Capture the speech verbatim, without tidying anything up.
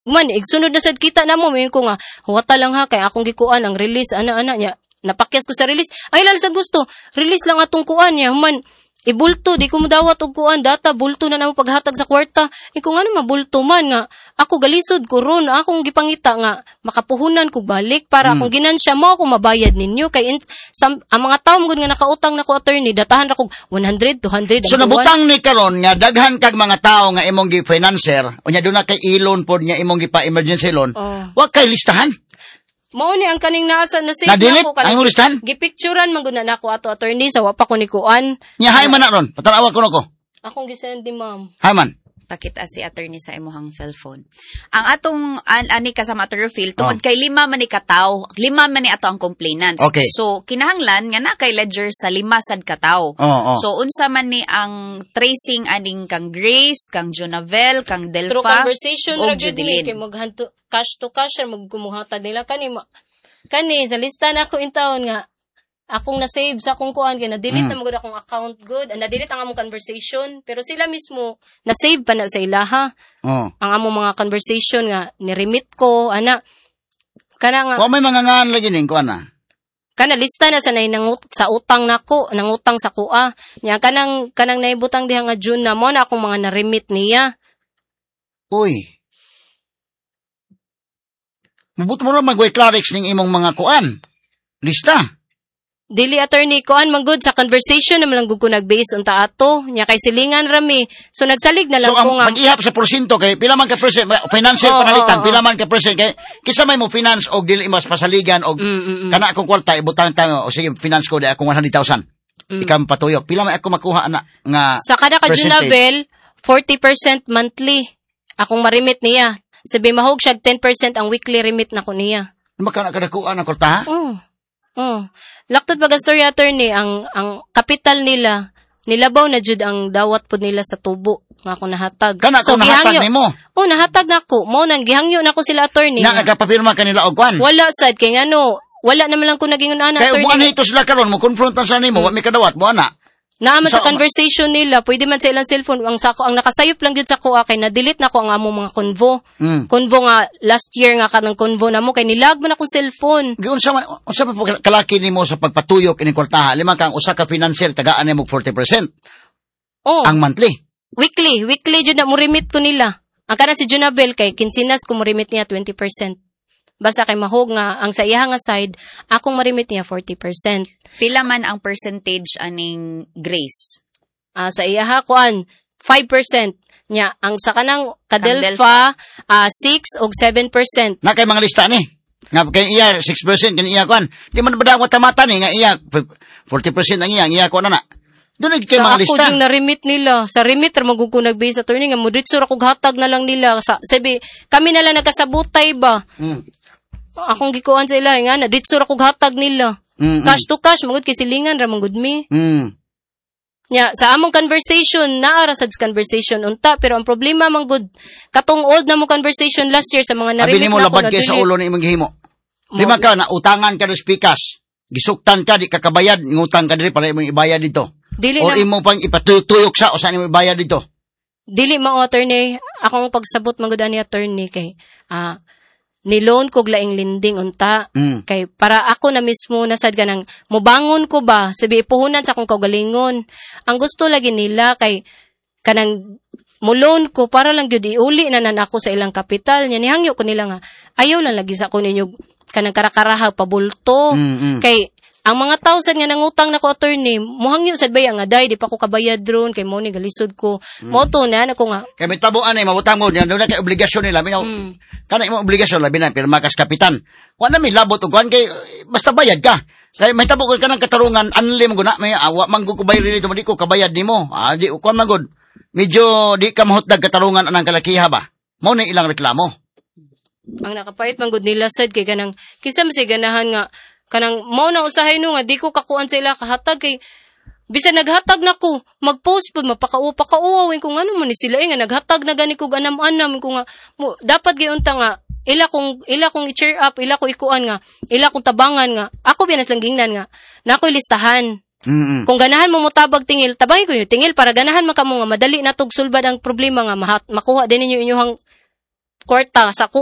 Man, igsunod na sad kita na mo, mayon ko nga, huwata lang ha, kay akong gikuan, ang release, ana-ana niya, napakyas ko sa release, ay lang sa gusto, release lang atong kuan niya, human, ibulto, di ko mo dawat og kuan, data, bulto na namo paghatag sa kwarta, iko nga na mabulto man nga, ako galisod ko ron, akong gipangita nga, makapuhunan ko balik, para Hmm. akong ginansya mo, ako mabayad ninyo, kay in, sam, ang mga tao mo nga nakautang na ko attorney, datahan ra kog one hundred, two hundred, So ang buwan. nabutang ni karon nga daghan kag mga tao nga imong gi-financer, unya doon na kay ilon pod nga imong gipa emergency loan. Oh. Wa kay listahan. Mao ni ang kaning nasa na save Na-delete? na ko Ang imong listahan? gipicturean man gud na nako ato attorney sa wa pa ko ni kuan. Nya hay man na ron. Patanawa ko nako. Akong gisend di ma'am. Hay man. Pakita si attorney sa imuhang cellphone. Ang atong an ani kasama attorney Phil tungod Oh. kay lima man ni kataw, lima man ni ato ang complainants. Okay. So kinahanglan nga na kay ledger sa lima sad kataw. Oo, oo. So unsa man ni ang tracing aning kang Grace, kang Jonavel, kang Through Delpha, conversation o ra gyud ni Judeline. kay maghanto cash to cash or magkumuhatag nila kani ma- kani sa lista na ko in taon nga akong na-save sa akong kuan kay na-delete Mm. na magud akong account good, and na-delete ang among conversation, pero sila mismo na-save pa na sa ilaha Oh. ang among mga conversation nga ni-remit ko ana kana nga Wa may mga ngan lagi ning kuan na. kana lista na sa nay nang sa utang nako, nang utang sa kuha. Nya kanang kanang naibutang diha nga June na mo na akong mga na-remit niya. Uy. Mabuto mo ron mag-way clarix ning imong mga kuan. Lista. Dili attorney kuan man gud sa conversation naman lang gud ko nag-base unta ato. Nya kay silingan rami. So nagsalig na lang So ko ang nga mag-ihap sa porsyento kay pila man ka percent financial Oo, panalitan, oo, pila man ka percent kay kisa may mo finance og dili mas pasaligan og mm, mm, mm. kana akong kwarta ibutang tayo o sige finance ko di akong one hundred thousand. Mm. Ikam patuyok. Pila may ako makuha na nga Sa kada ka percentage? Junavel, forty percent monthly akong ma-remit niya. Sabi mahog siya ten percent ang weekly remit na ko niya. maka na kadakuan ang kwarta. ha? Oh. Oh. Laktod pag story attorney ang ang kapital nila nilabaw na jud ang dawat pud nila sa tubo nga ako nahatag. Kana kung nahatag nimo. Oh, nahatag nako. Mo nang gihangyo nako sila attorney. Na nagapapirma kanila og kwan. Wala sad kay ngano, wala naman lang ko naging ana Kaya attorney. buwan hito sila karon mo confront sa nimo, wa mi kadawat mo ana. Naaman sa So, conversation nila, pwede man sa ilang cellphone, ang sako ang nakasayop lang gyud sa kuha kay na-delete nako ang among mga convo. Mm. Convo nga last year nga kanang convo na mo kay nilag man akong cellphone. Giunsa man unsa pa po kalaki nimo sa pagpatuyok ining kwartaha? Lima kang usa ka financial tagaan nimo forty percent Oh, ang monthly. weekly, weekly jud na mo remit ko nila. Ang kana si Junabel kay kinsinas ko mo remit niya twenty percent. Basta kay mahog nga ang sa iya nga side, akong ma-remit niya forty percent. Pila man ang percentage aning Grace? Ah, sa iya ha kuan five percent. Nya ang sa kanang Kang kadelfa ah six og seven percent. Na kay mga lista ni. Nga kay iya six percent kay iya kwan. Di man bada matamata ni nga iya forty percent ang iya, ang iya ko na na. Doon kay Sa mga ako lista. yung na-remit nila. Sa remit, ramagug ko nag-base attorney nga, mudritsura kog hatag na lang nila. Sa, sabi, kami na lang nagkasabutay ba? Mm. Akong gikuan sa ila, nga na, ditsura kog hatag nila. Mm. Cash to cash, magud kay silingan, ramagud mi. Mm. Nya, sa among conversation, naara sa conversation unta, pero ang problema man gud katong old na mo conversation last year sa mga Abi na-remit nimo na ko labad kay sa delete. ulo ni imong gihimo. Lima ka na utangan ka dos pikas. Gisuktan ka di ka kabayad, ngutang ka diri para imong ibayad dito. Dili O na, imo pang ipatuyok sa o saan imong ibayad dito. dili mao attorney, akong pagsabot man gud ani attorney kay, ah, ni-loan kog laing linding unta. Mm. Kay para ako na mismo nasad ka ng mubangon ko ba, sabi ipuhunan sa akong kaugalingon. Ang gusto lagi nila kay kanang mulon ko para lang gyud iuli na nan ako sa ilang kapital. Nya nihangyo ko nila nga ayaw lang lagi sa ko ninyo kanang karakaraha pabulto. Mm, mm. Kay ang mga thousand nga nangutang nako attorney, muhangyo sad baya nga day di pa ko kabayad ron kay mo ni galisod ko. Mo to na ako nga. Kay may tabuan ni mabutang mo diyan na kay obligasyon nila. Minaw, Mm. kana imong obligasyon labi na pirma kas kapitan. Wa na mi labot og kwan kay eh, basta bayad ka. Kay may tabo ko ka ng katarungan anli mo guna may awa man ko bayad dito di ko kabayad nimo. Ah di kwan man gud. Medyo di ka mahutdag katarungan anang kalakiha ba. Mao ni ilang reklamo. Ang nakapait man gud nila sad kay kanang kinsa man si ganahan nga kanang mao na usahay no nga di ko kakuan sa ila kahatag kay bisan naghatag na ko mag-post pud mapakao pakauawin kung ano man ni sila eh, nga naghatag na gani kog anam-anam ko nga mo, dapat gayunta nga ila kong ila kong i-cheer up ila ko ikuan nga ila kong tabangan nga ako binas lang gingnan nga na ako'y listahan. Mm. Kung ganahan mo mutabag tingil tabay ko yung tingil para ganahan man kamo nga madali natog sulbad ang problema nga mahat, makuha din ninyo inyong kwarta sa